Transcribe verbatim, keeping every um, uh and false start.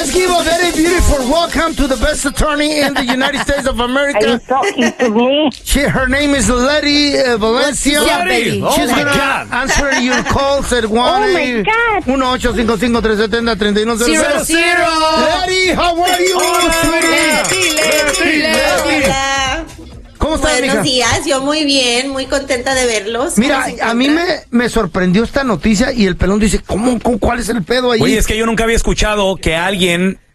Let's give a very beautiful welcome to the best attorney in the United States of America. Are you talking to me? She, her name is Letty uh, Valencia. Letty. Oh She's my gonna God. answer your calls at one Oh my God. uno ocho cinco cinco tres siete cero tres uno cero Zero, zero. Letty, how are you? Letty, Letty, Letty. Hola. ¿Cómo estás, Buenos mija? días, yo muy bien, muy contenta de verlos. Mira, ¿Cómo se a mí encuentran? me, me sorprendió esta noticia y el pelón dice, ¿cómo, cómo cuál es el pedo ahí? Oye, es que yo nunca había escuchado que alguien